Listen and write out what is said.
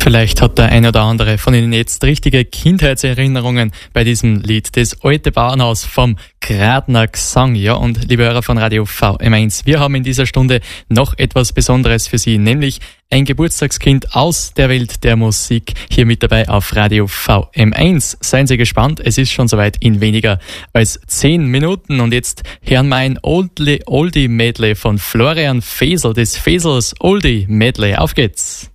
Vielleicht hat der ein oder andere von Ihnen jetzt richtige Kindheitserinnerungen bei diesem Lied. Das alte Bauernhaus vom Gradner Gesang. Ja, und liebe Hörer von Radio VM1, wir haben in dieser Stunde noch etwas Besonderes für Sie, nämlich ein Geburtstagskind aus der Welt der Musik hier mit dabei auf Radio VM1. Seien Sie gespannt, es ist schon soweit in weniger als 10 Minuten. Und jetzt hören wir ein Oldie-Medley von Florian Fesel, des Fesels Oldie-Medley. Auf geht's!